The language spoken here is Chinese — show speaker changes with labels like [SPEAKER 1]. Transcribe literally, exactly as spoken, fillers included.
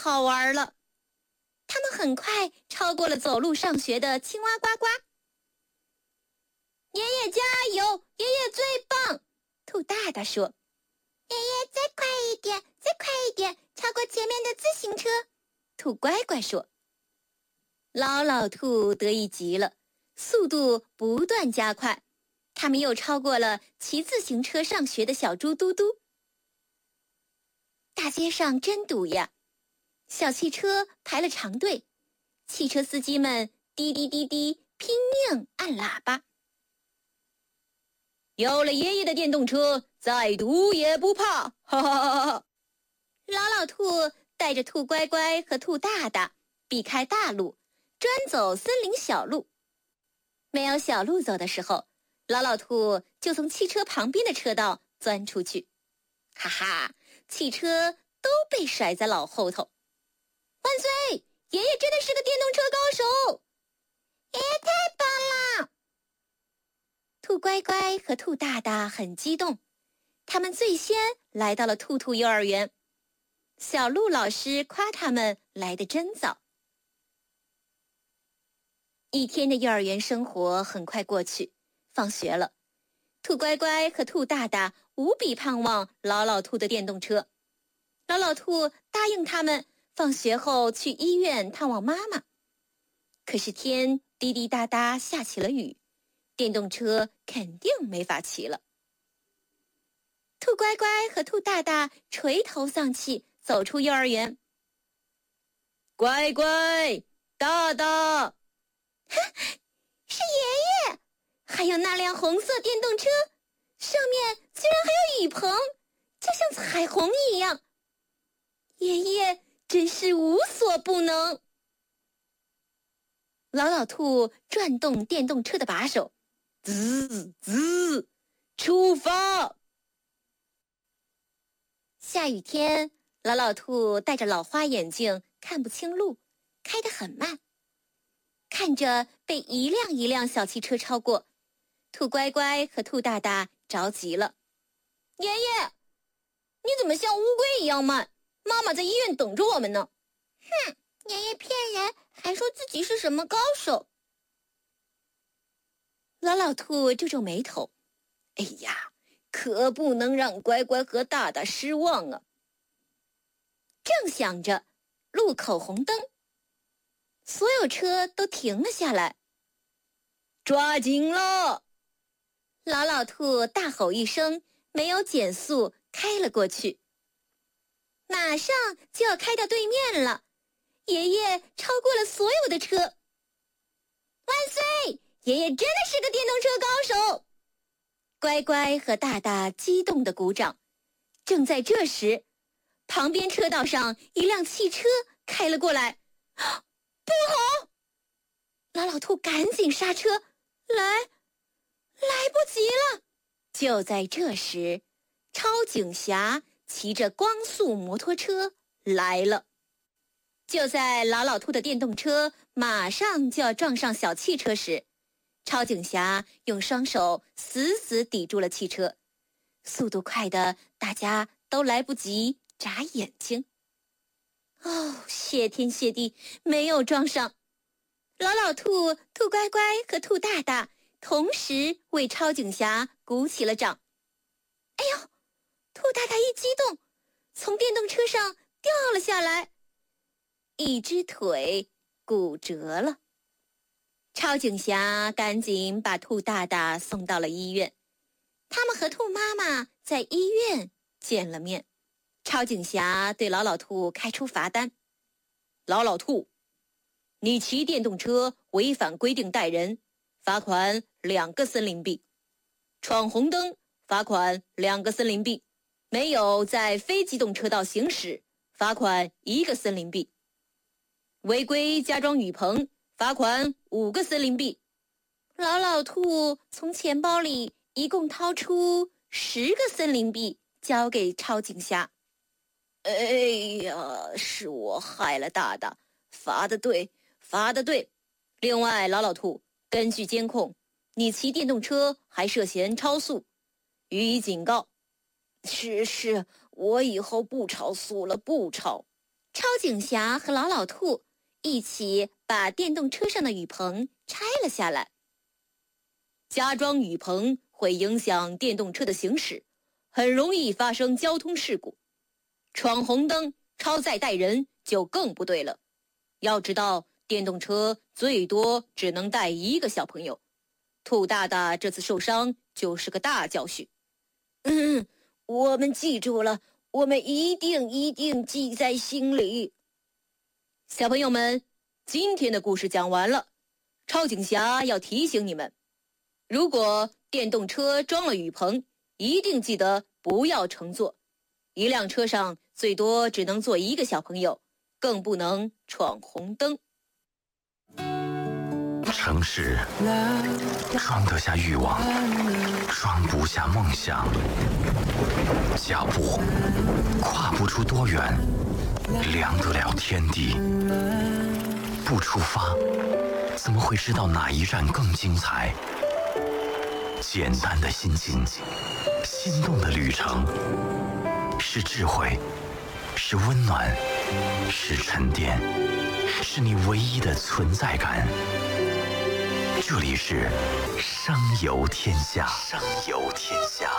[SPEAKER 1] 好玩了。他们很快超过了走路上学的青蛙呱呱。爷爷加油，爷爷最棒！兔大大说。
[SPEAKER 2] 爷爷再快一点，再快一点，超过前面的自行车。
[SPEAKER 1] 兔乖乖说。老老兔得意极了，速度不断加快，他们又超过了骑自行车上学的小猪嘟嘟。大街上真堵呀，小汽车排了长队，汽车司机们滴滴滴滴拼命按喇叭。有了爷爷的电动车，再堵也不怕，哈哈哈哈！老老兔带着兔乖乖和兔大大避开大路，专走森林小路。没有小路走的时候，老老兔就从汽车旁边的车道钻出去，哈哈，汽车都被甩在老后头。万岁！爷爷真的是个电动车高手！
[SPEAKER 2] 爷爷太棒了！
[SPEAKER 1] 兔乖乖和兔大大很激动，他们最先来到了兔兔幼儿园。小鹿老师夸他们来得真早。一天的幼儿园生活很快过去，放学了，兔乖乖和兔大大无比盼望老老兔的电动车。老老兔答应他们放学后去医院探望妈妈。可是天滴滴答答下起了雨，电动车肯定没法骑了。兔乖乖和兔大大垂头丧气走出幼儿园。乖乖，大大，
[SPEAKER 2] 是爷爷！
[SPEAKER 1] 还有那辆红色电动车，上面居然还有雨棚，就像彩虹一样。爷爷真是无所不能。老老兔转动电动车的把手，滋滋，出发！下雨天，老老兔戴着老花眼镜，看不清路，开得很慢。看着被一辆一辆小汽车超过，兔乖乖和兔大大着急了。爷爷，你怎么像乌龟一样慢？妈妈在医院等着我们呢。
[SPEAKER 2] 哼，爷爷骗人，还说自己是什么高手。
[SPEAKER 1] 老老兔皱皱眉头，哎呀，可不能让乖乖和大大失望啊。正想着，路口红灯，所有车都停了下来。抓紧了！老老兔大吼一声，没有减速，开了过去。马上就要开到对面了，爷爷超过了所有的车。万岁！爷爷真的是个电动车高手！乖乖和大大激动地鼓掌。正在这时，旁边车道上一辆汽车开了过来。不好！老老兔赶紧刹车，来，来不及了！就在这时，超警侠骑着光速摩托车来了。就在老老兔的电动车马上就要撞上小汽车时，超警侠用双手死死抵住了汽车，速度快的大家都来不及眨眼睛。哦，谢天谢地，没有撞上。老老兔、兔乖乖和兔大大同时为超警侠鼓起了掌。哎呦，兔大大一激动，从电动车上掉了下来，一只腿骨折了。超警侠赶紧把兔大大送到了医院，他们和兔妈妈在医院见了面。超警侠对老老兔开出罚单：老老兔，你骑电动车违反规定带人，罚款两个森林币；闯红灯，罚款两个森林币；没有在非机动车道行驶，罚款一个森林币；违规加装雨棚，罚款五个森林币。老老兔从钱包里一共掏出十个森林币，交给超警侠。哎呀，是我害了大大，罚得对，罚得对。另外，老老兔，根据监控，你骑电动车还涉嫌超速，予以警告。是是，我以后不超速了，不超。 超警侠和老老兔一起把电动车上的雨棚拆了下来。加装雨棚会影响电动车的行驶，很容易发生交通事故。闯红灯、超载带人就更不对了。要知道，电动车最多只能带一个小朋友。兔大大这次受伤就是个大教训。嗯，我们记住了，我们一定一定记在心里。小朋友们，今天的故事讲完了。超警侠要提醒你们，如果电动车装了雨棚，一定记得不要乘坐。一辆车上最多只能坐一个小朋友，更不能闯红灯。
[SPEAKER 3] 城市装得下欲望，装不下梦想。脚步跨不出多远，量得了天地。不出发，怎么会知道哪一站更精彩？简单的心境，心动的旅程，是智慧，是温暖，是沉淀，是你唯一的存在感。这里是声游天下，声游天下。